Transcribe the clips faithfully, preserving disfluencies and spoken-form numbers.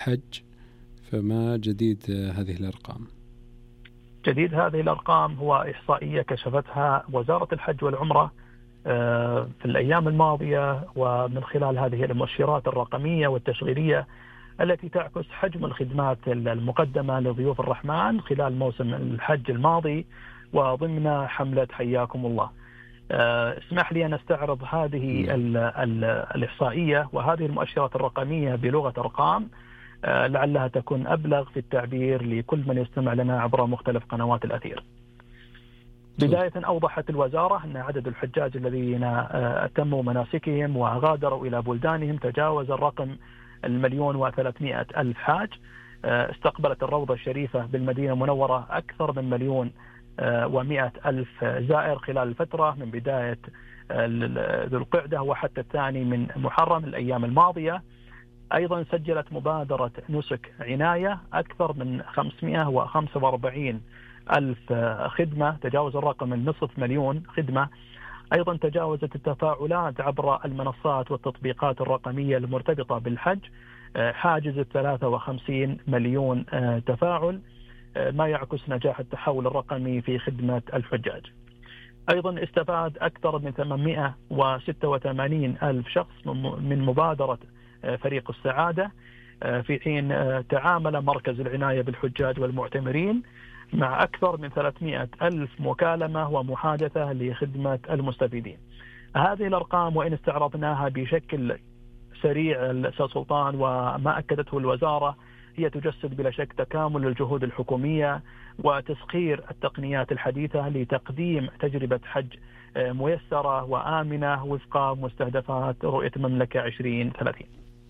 الحج، فما جديد هذه الأرقام؟ جديد هذه الأرقام هو إحصائية كشفتها وزارة الحج والعمرة في الأيام الماضية، ومن خلال هذه المؤشرات الرقمية والتشغيلية التي تعكس حجم الخدمات المقدمة لضيوف الرحمن خلال موسم الحج الماضي وضمن حملة حياكم الله. اسمح لي أن أستعرض هذه ال ال الإحصائية وهذه المؤشرات الرقمية بلغة أرقام لعلها تكون أبلغ في التعبير لكل من يستمع لنا عبر مختلف قنوات الأثير. بداية أوضحت الوزارة أن عدد الحجاج الذين أتموا مناسكهم وغادروا إلى بلدانهم تجاوز الرقم المليون وثلاثمائة ألف حاج. استقبلت الروضة الشريفة بالمدينة المنورة أكثر من مليون ومئة ألف زائر خلال الفترة من بداية ذو القعدة وحتى الثاني من محرم الأيام الماضية. أيضا سجلت مبادرة نسك عناية أكثر من خمسمائة وخمسة وأربعين ألف خدمة، تجاوز الرقم النصف مليون خدمة. أيضا تجاوزت التفاعلات عبر المنصات والتطبيقات الرقمية المرتبطة بالحج حاجز ثلاثة وخمسين مليون تفاعل، ما يعكس نجاح التحول الرقمي في خدمة الحجاج. أيضا استفاد أكثر من ثمانمائة وستة وثمانين ألف شخص من مبادرة فريق السعادة، في حين تعامل مركز العناية بالحجاج والمعتمرين مع أكثر من ثلاثمائة ألف مكالمة ومحادثة لخدمة المستفيدين. هذه الأرقام وإن استعرضناها بشكل سريع أستاذ سلطان وما أكدته الوزارة هي تجسد بلا شك تكامل الجهود الحكومية وتسخير التقنيات الحديثة لتقديم تجربة حج ميسرة وآمنة وفق مستهدفات رؤية المملكة عشرين ثلاثين.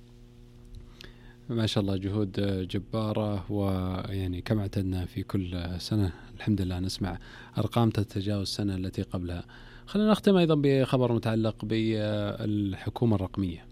ما شاء الله، جهود جبارة، ويعني كما اعتدنا في كل سنة الحمد لله نسمع أرقام تتجاوز السنة التي قبلها. خلينا نختم أيضا بخبر متعلق بالحكومة الرقمية.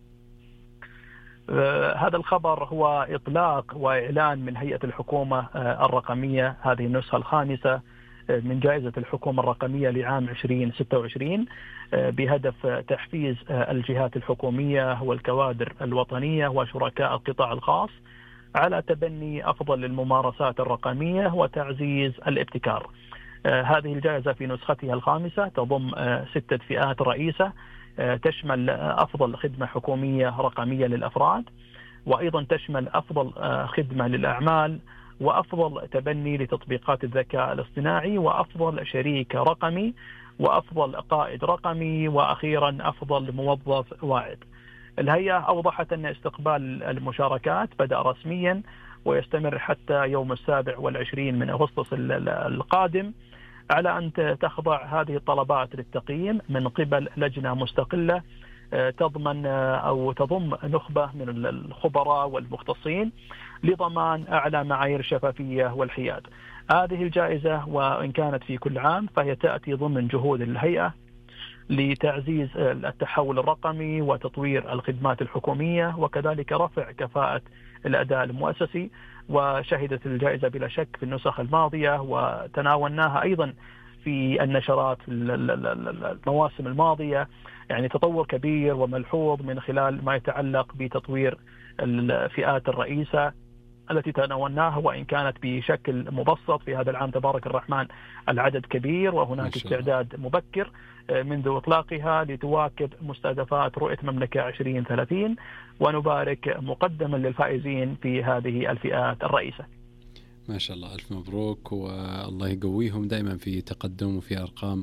هذا الخبر هو إطلاق وإعلان من هيئة الحكومة الرقمية هذه النسخة الخامسة من جائزة الحكومة الرقمية لعام عشرين ستة وعشرين بهدف تحفيز الجهات الحكومية والكوادر الوطنية وشركاء القطاع الخاص على تبني أفضل الممارسات الرقمية وتعزيز الابتكار. هذه الجائزة في نسختها الخامسة تضم ستة فئات رئيسة تشمل أفضل خدمة حكومية رقمية للأفراد، وأيضا تشمل أفضل خدمة للأعمال، وأفضل تبني لتطبيقات الذكاء الاصطناعي، وأفضل شريك رقمي، وأفضل قائد رقمي، وأخيرا أفضل موظف واعد. الهيئة أوضحت أن استقبال المشاركات بدأ رسميا ويستمر حتى يوم السابع والعشرين من أغسطس القادم، على أن تخضع هذه الطلبات للتقييم من قبل لجنة مستقلة تضمن أو تضم نخبة من الخبراء والمختصين لضمان أعلى معايير الشفافية والحياد. هذه الجائزة وإن كانت في كل عام فهي تأتي ضمن جهود الهيئة لتعزيز التحول الرقمي وتطوير الخدمات الحكومية وكذلك رفع كفاءة الأداء المؤسسي. وشهدت الجائزة بلا شك في النسخ الماضية وتناولناها أيضا في النشرات المواسم الماضية يعني تطور كبير وملحوظ من خلال ما يتعلق بتطوير الفئات الرئيسة التي تناولناها، وإن كانت بشكل مبسط في هذا العام تبارك الرحمن العدد كبير وهناك استعداد مبكر منذ إطلاقها لتواكب مستهدفات رؤية مملكة عشرين ثلاثين، ونبارك مقدما للفائزين في هذه الفئات الرئيسة. ما شاء الله، ألف مبروك، والله يقويهم دائما في تقدم وفي أرقام،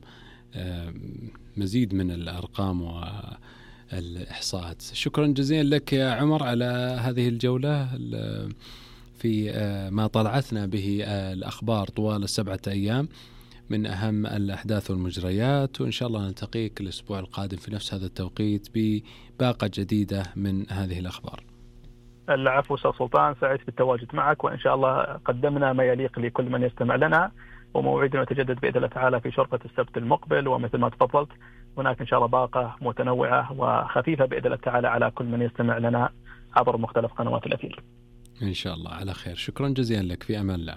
مزيد من الأرقام والإحصاءات. شكرا جزيلا لك يا عمر على هذه الجولة في ما طلعتنا به الأخبار طوال السبعة أيام من أهم الأحداث والمجريات، وإن شاء الله نلتقيك الأسبوع القادم في نفس هذا التوقيت بباقة جديدة من هذه الأخبار. العفو أستاذ سلطان، سعيد بالتواجد معك، وإن شاء الله قدمنا ما يليق لكل من يستمع لنا، وموعدنا يتجدد بإذن الله تعالى في شرطة السبت المقبل. ومثل ما تفضلت هناك إن شاء الله باقة متنوعة وخفيفة بإذن الله تعالى على كل من يستمع لنا عبر مختلف قنوات الأثير. إن شاء الله على خير. شكرا جزيلا لك، في أمان الله.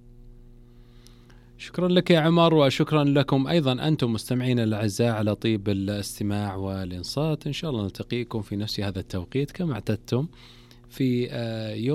شكرا لك يا عمر، وشكرا لكم أيضا أنتم مستمعين الأعزاء على طيب الاستماع والإنصات. إن شاء الله نلتقيكم في نفس هذا التوقيت كما اعتدتم في يوم